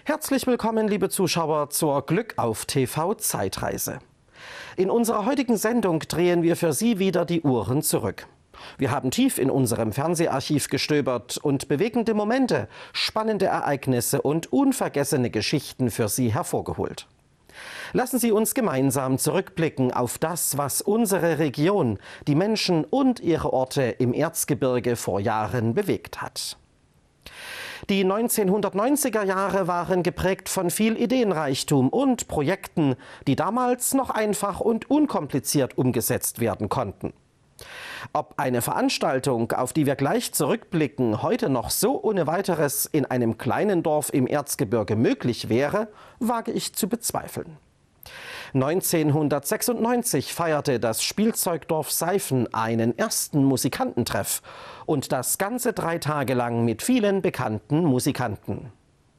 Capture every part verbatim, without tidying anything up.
Herzlich willkommen, liebe Zuschauer, zur Glück auf T V Zeitreise. In unserer heutigen Sendung drehen wir für Sie wieder die Uhren zurück. Wir haben tief in unserem Fernseharchiv gestöbert und bewegende Momente, spannende Ereignisse und unvergessene Geschichten für Sie hervorgeholt. Lassen Sie uns gemeinsam zurückblicken auf das, was unsere Region, die Menschen und ihre Orte im Erzgebirge vor Jahren bewegt hat. Die neunzehnhundertneunziger Jahre waren geprägt von viel Ideenreichtum und Projekten, die damals noch einfach und unkompliziert umgesetzt werden konnten. Ob eine Veranstaltung, auf die wir gleich zurückblicken, heute noch so ohne weiteres in einem kleinen Dorf im Erzgebirge möglich wäre, wage ich zu bezweifeln. neunzehnhundertsechsundneunzig feierte das Spielzeugdorf Seifen einen ersten Musikantentreff und das Ganze drei Tage lang mit vielen bekannten Musikanten.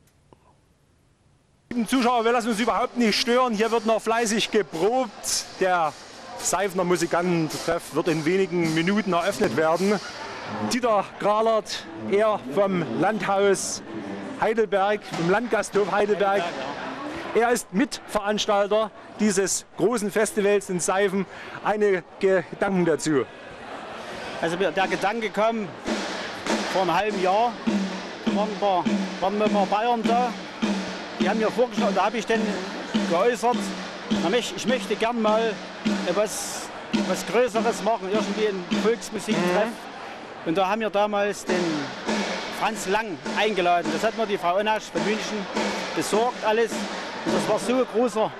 Liebe Zuschauer, wir lassen uns überhaupt nicht stören. Hier wird noch fleißig geprobt. Der Seifener Musikantentreff wird in wenigen Minuten eröffnet werden. Dieter Gralert, er vom Landhaus Heidelberg, im Landgasthof Heidelberg. Er ist Mitveranstalter dieses großen Festivals in Seifen. Einige Gedanken dazu. Also der Gedanke kam vor einem halben Jahr. Da waren, ein paar, waren ein paar Bayern da. Die haben mir vorgeschlagen, da habe ich dann geäußert, ich möchte gern mal etwas, was Größeres machen, irgendwie ein Volksmusiktreff. Mhm. Und da haben wir damals den Franz Lang eingeladen. Das hat mir die Frau Onasch von München besorgt alles. Und das war so ein großer,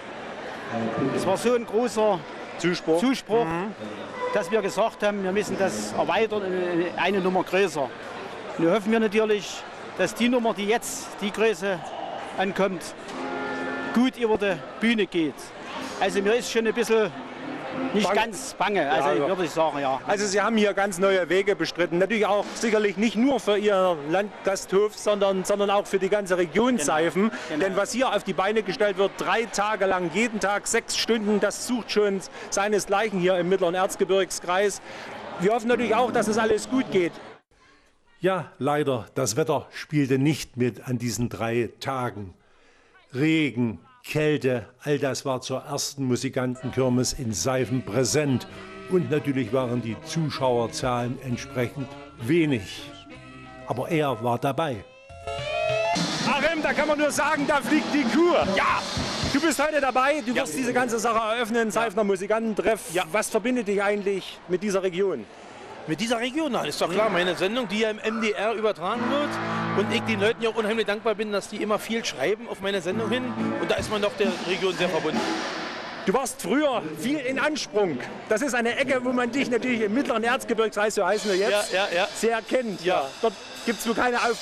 das war so ein großer Zuspruch, Zuspruch mhm. dass wir gesagt haben, wir müssen das erweitern, eine Nummer größer. Nun hoffen wir natürlich, dass die Nummer, die jetzt die Größe ankommt, gut über die Bühne geht. Also mir ist schon ein bisschen nicht bange. ganz bange, also ja, würde ich sagen, ja. Also Sie haben hier ganz neue Wege bestritten. Natürlich auch sicherlich nicht nur für Ihr Landgasthof, sondern, sondern auch für die ganze Region genau. Seifen. Genau. Denn was hier auf die Beine gestellt wird, drei Tage lang, jeden Tag sechs Stunden, das sucht schon seinesgleichen hier im Mittleren Erzgebirgskreis. Wir hoffen natürlich auch, dass es alles gut geht. Ja, leider, das Wetter spielte nicht mit an diesen drei Tagen. Regen, Kälte, all das war zur ersten Musikantenkirmes in Seifen präsent. Und natürlich waren die Zuschauerzahlen entsprechend wenig. Aber er war dabei. Achim, da kann man nur sagen, da fliegt die Kuh. Ja, du bist heute dabei, du wirst ja. diese ganze Sache eröffnen, Seifener Musikantentreff. Ja. Was verbindet dich eigentlich mit dieser Region? Mit dieser Region, na, ist doch klar, meine Sendung, die ja im M D R übertragen wird und ich den Leuten ja auch unheimlich dankbar bin, dass die immer viel schreiben auf meine Sendung hin und da ist man doch der Region sehr verbunden. Du warst früher viel in Ansprung. Das ist eine Ecke, wo man dich natürlich im Mittleren Erzgebirgskreis, so heißen wir jetzt, ja, ja, ja. sehr kennt. Ja. Dort gibt es wohl keine Auftritte.